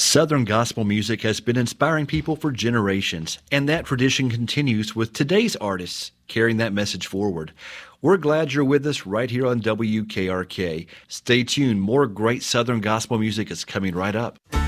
Southern gospel music has been inspiring people for generations, and that tradition continues with today's artists carrying that message forward. We're glad you're with us right here on WKRK. Stay tuned, more great Southern gospel music is coming right up.